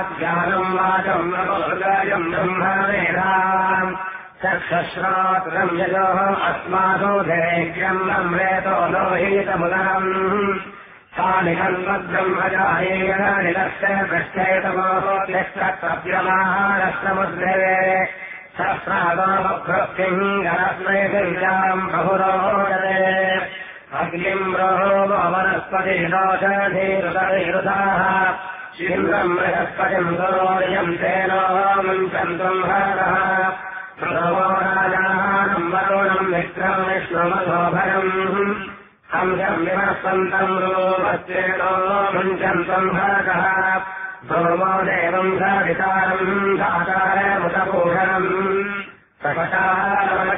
ज्ञानम् वाचम् नगोर्गायम् ब्रह्मवेदाम् चक्षुश्रोत्रम् यजोः अस्मासु धिरेग्यम् नम्रेतो लोहितमुदरम् सानिकन्वद्ब्रह्मजायेन निलस्य पृष्ठेतमोः तिष्ठत्रव्यमाहारश्रमुद्रे सहस्रादोभृत्तिङ्गरस्मै गिरिजाम् बहुरोदरे अग्निम् रोहो वनस्पतिरोषधीरुतैरुधाः शिन्द्रम् बृहस्पतिम् गुरोर्यम् तेनो मुञ्चन्तुम् हरः प्रणवो राजानम् वरुणम् मित्रम् विष्णुमधोभरम् हंसम् विमर्शन्तम् रोमश्चेनो मुञ्चन्तम् हरः सोमो देवम् साधिकारम् साकारमुतपूषणम्